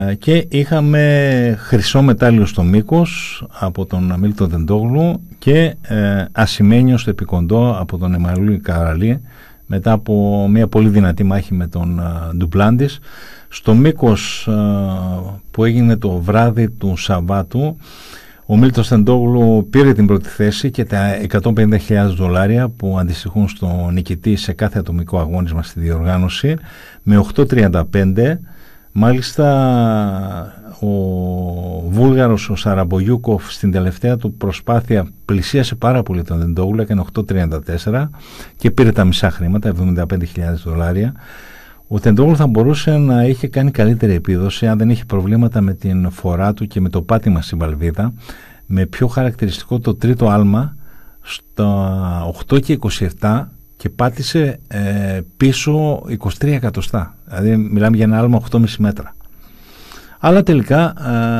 Και είχαμε χρυσό μετάλλιο στο μήκος από τον Μίλτον Τεντόγλου και ασημένιο στο επικοντό από τον Εμμανουήλ Καραλί, μετά από μια πολύ δυνατή μάχη με τον Ντουπλάντις. Στο μήκος που έγινε το βράδυ του Σαββάτου, ο Μίλτον Τεντόγλου πήρε την πρώτη θέση και τα $150,000 που αντιστοιχούν στο νικητή σε κάθε ατομικό αγώνισμα στη διοργάνωση, με 8.35. Μάλιστα ο Βούλγαρος ο Σαραμπογιούκοφ στην τελευταία του προσπάθεια πλησίασε πάρα πολύ τον Τεντόγλου, έκανε 8.34 και πήρε τα μισά χρήματα, $75,000. Ο Τεντόγλου θα μπορούσε να είχε κάνει καλύτερη επίδοση αν δεν είχε προβλήματα με την φορά του και με το πάτημα στην παλβίδα, με πιο χαρακτηριστικό το τρίτο άλμα στα 8.27 και πάτησε πίσω 23 εκατοστά. Δηλαδή μιλάμε για ένα άλμα 8,5 μέτρα. Αλλά τελικά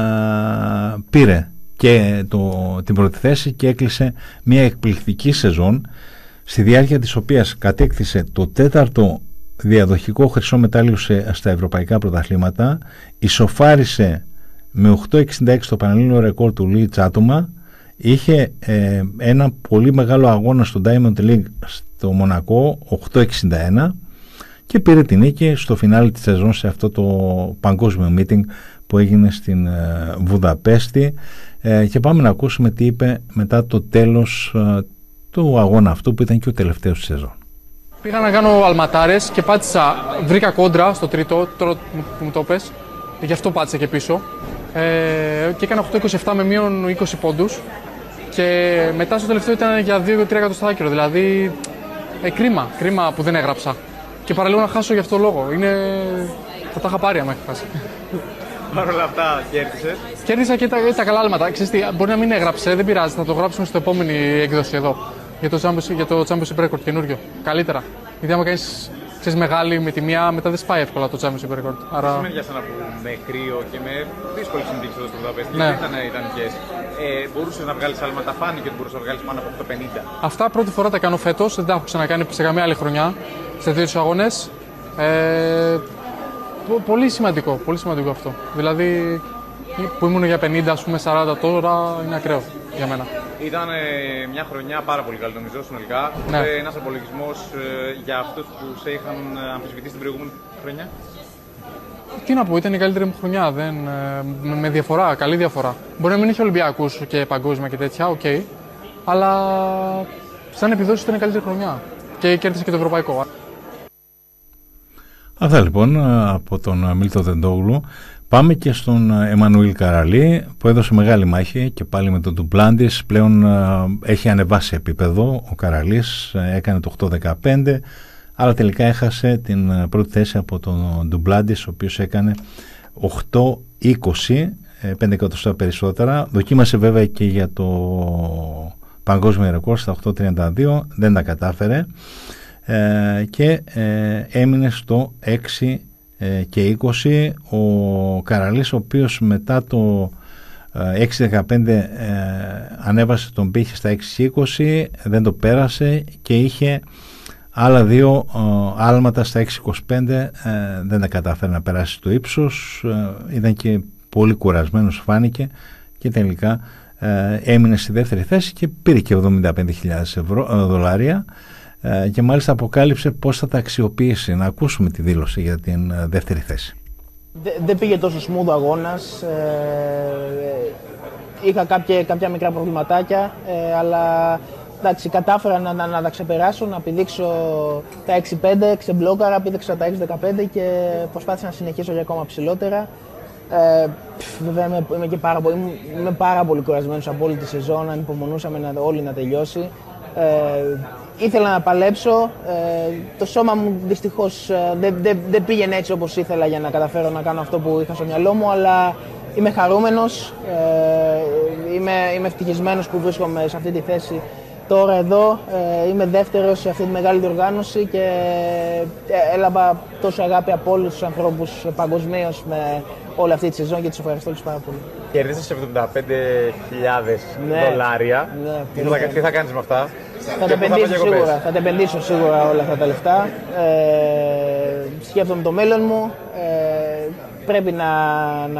πήρε και την πρώτη θέση και έκλεισε μια εκπληκτική σεζόν, στη διάρκεια της οποίας κατέκτησε το τέταρτο διαδοχικό χρυσό μετάλλιο στα ευρωπαϊκά πρωταθλήματα, ισοφάρισε με 8.66 το πανελλήνιο ρεκόρ του Λί Τσάτομα, είχε ένα πολύ μεγάλο αγώνα στο Diamond League στο Μονακό, 8.61, και πήρε την νίκη στο φινάλι της σεζόν σε αυτό το παγκόσμιο meeting που έγινε στην Βουδαπέστη. Και πάμε να ακούσουμε τι είπε μετά το τέλος του αγώνα αυτού, που ήταν και ο τελευταίος της σεζόν. Πήγα να κάνω αλματάρες και πάτησα, βρήκα κόντρα στο τρίτο, τώρα που μου το πες, γι' αυτό πάτησα και πίσω. Και έκανα 8.27 με μείον 20 πόντους. Και μετά στο τελευταίο ήταν για 2-3 εκατοστά άκυρο. Δηλαδή, κρίμα που δεν έγραψα. Και παραλίγο να χάσω γι' αυτό το λόγο. Θα τα είχα πάρει άμα είχα χάσει. Παρ' όλα αυτά κέρδισες. Κέρδισα και τα καλά άλματα. Ξέρεις τι, μπορεί να μην έγραψε, δεν πειράζει, θα το γράψουμε στο επόμενη έκδοση εδώ. Για το Championship Record καινούριο. Καλύτερα. Γιατί άμα κάνεις μεγάλη με τη μία, μετά δεν σπάει εύκολα το Championship Record. Άρα... Τι σημαίνει για σένα που με κρύο και με δύσκολες συνθήκες εδώ στο Βουδαπέστη, ναι, ήταν ιδανικές. Μπορούσες να βγάλεις άλματα, φάνηκε ότι μπορούσες να βγάλεις πάνω από 8.50. Αυτά πρώτη φορά τα κάνω φέτος, δεν τα έχω ξανακάνει σε καμία άλλη χρονιά σε τέτοιους αγώνες. Πολύ σημαντικό αυτό. Δηλαδή που ήμουν για 50, ας πούμε 40, τώρα είναι ακραίο για μένα. Ήταν μια χρονιά πάρα πολύ καλή, νομίζω, συνολικά. Ναι. Ένας απολογισμός για αυτούς που σε είχαν αμφισβητήσει την προηγούμενη χρονιά. Τι να πω, ήταν η καλύτερη μου χρονιά. Με διαφορά, καλή διαφορά. Μπορεί να μην είχε Ολυμπιακούς και παγκόσμια και τέτοια, οκ. Αλλά σαν επιδόσεις ήταν η καλύτερη χρονιά. Και κέρδισε και το ευρωπαϊκό. Αυτά λοιπόν από τον Μίλτον Τεντόγλου. Πάμε και στον Εμμανουήλ Καραλί, που έδωσε μεγάλη μάχη και πάλι με τον Ντουπλάντις. Πλέον έχει ανεβάσει επίπεδο ο Καραλής, έκανε το 8.15, αλλά τελικά έχασε την πρώτη θέση από τον Ντουπλάντις, ο οποίος έκανε 8.20, 5 εκατοστά περισσότερα. Δοκίμασε βέβαια και για το παγκόσμιο ρεκόρ στα 8.32, δεν τα κατάφερε και έμεινε στο 6 και 20. Ο Καραλής, ο οποίος μετά το 6.15 ανέβασε τον πύχη στα 6.20, δεν το πέρασε και είχε άλλα δύο άλματα στα 6.25, δεν τα κατάφερε να περάσει στο ύψος, ήταν και πολύ κουρασμένος φάνηκε και τελικά έμεινε στη δεύτερη θέση και πήρε και $75,000 και μάλιστα αποκάλυψε πώς θα τα αξιοποιήσει. Να ακούσουμε τη δήλωση για την δεύτερη θέση. Δεν πήγε τόσο smooth ο αγώνας, είχα κάποια μικρά προβληματάκια, αλλά εντάξει, κατάφερα να τα ξεπεράσω, να πηδήξω τα 6.5, ξεμπλόκαρα, πήδηξα τα 6.15 και προσπάθησα να συνεχίσω για ακόμα ψηλότερα. Βέβαια είμαι πάρα πολύ κουρασμένος από όλη τη σεζόν, ανυπομονούσαμε όλοι να τελειώσει. Ήθελα να παλέψω, το σώμα μου δυστυχώς δεν πήγαινε έτσι όπως ήθελα για να καταφέρω να κάνω αυτό που είχα στο μυαλό μου, αλλά είμαι χαρούμενος, είμαι ευτυχισμένος που βρίσκομαι σε αυτή τη θέση τώρα εδώ. Είμαι δεύτερος σε αυτή τη μεγάλη διοργάνωση και έλαβα τόσο αγάπη από όλους τους ανθρώπους παγκοσμίως με όλη αυτή τη σεζόν και τους ευχαριστώ όλους πάρα πολύ. Κερδίσες $75,000. Ναι, τι θα κάνεις με αυτά? Θα τα επενδύσω σίγουρα όλα αυτά τα λεφτά. Σκέφτομαι το μέλλον μου. πρέπει να